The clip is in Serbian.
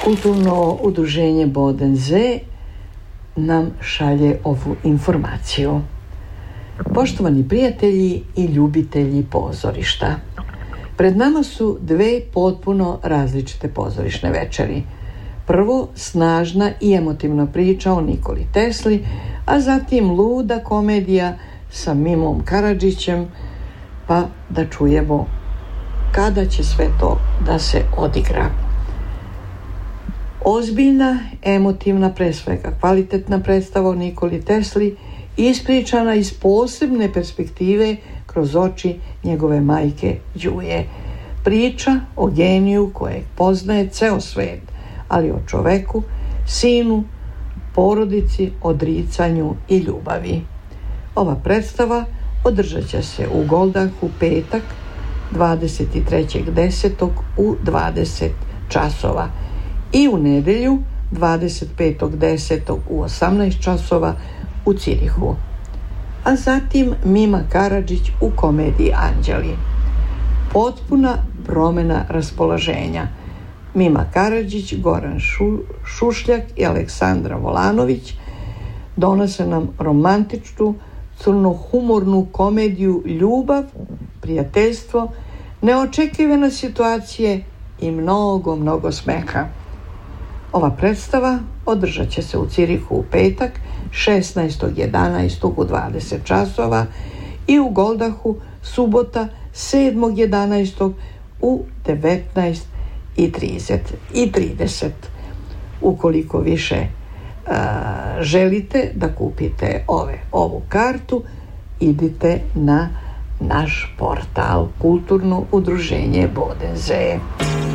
Kulturno udruženje Bodenze nam šalje ovu informaciju. Poštovani prijatelji i ljubitelji pozorišta, pred nama su dve potpuno različite pozorišne večeri. Prvo, snažna i emotivna priča o Nikoli Tesli, a zatim luda komedija sa Mimom Karadžićem, pa da čujemo kada će sve to da se odigra. Ozbiljna, emotivna, pre svega kvalitetna predstava o Nikoli Tesli, ispričana iz posebne perspektive kroz oči njegove majke Đuje. Priča o geniju kojeg poznaje ceo svet, ali o čoveku, sinu, porodici, odricanju i ljubavi. Ova predstava održat će se u Goldahu petak 23.10. u 20 časova i u nedelju 25.10. u 18 časova u Cirihu. A zatim Mima Karadžić u komediji Anđeli. Potpuna promjena raspoloženja. Mima Karadžić, Goran Šušljak i Aleksandra Volanović donose nam romantičnu, crnohumornu komediju ljubav, prijateljstvo, neočekivane situacije i mnogo smeha. Ova predstava održat će se u Cirihu u petak 16.11. u 20 časova i u Goldahu subota 7.11. u 19.30. Ukoliko više želite da kupite ovu kartu, idite na naš portal Kulturno udruženje Bodenze.